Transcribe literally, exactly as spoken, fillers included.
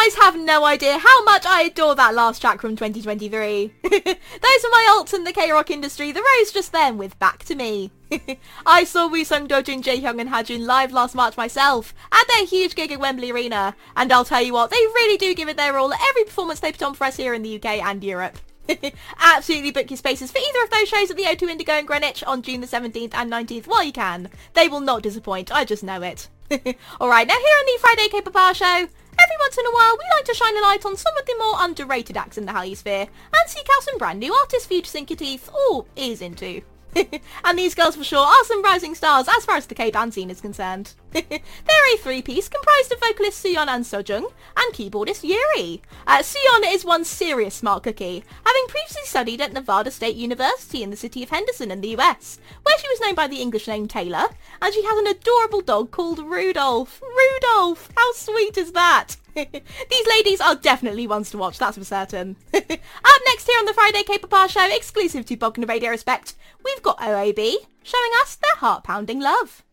guys have no idea how much I adore that last track from twenty twenty-three. Those are my alts in the K-rock industry, the rose just then with Back to Me. I saw Woo-sung, Dojun, Jaehyung and Hajun live last March myself at their huge gig at Wembley Arena, and I'll tell you what, they really do give it their all at every performance they put on for us here in the U K and Europe. Absolutely book your spaces for either of those shows at the O two Indigo in Greenwich on June the seventeenth and nineteenth while you can. They will not disappoint, I just know it. Alright, now here on the Friday K-pop Hour Show, every once in a while we like to shine a light on some of the more underrated acts in the Hallyu sphere and seek out some brand new artists for you to sink your teeth or ears into. And these girls for sure are some rising stars as far as the K-band scene is concerned. They're a three-piece comprised of vocalist Suyeon and Sojung and keyboardist Yuri. Uh, Suyeon is one serious smart cookie, having previously studied at Nevada State University in the city of Henderson in the U S, where she was known by the English name Taylor, and she has an adorable dog called Rudolph. Rudolph! How sweet is that? These ladies are definitely ones to watch, that's for certain. Up next here on the Friday K-pop Hour Show, exclusive to Bogner Radio Respect, we've got O A B, showing us their heart-pounding love.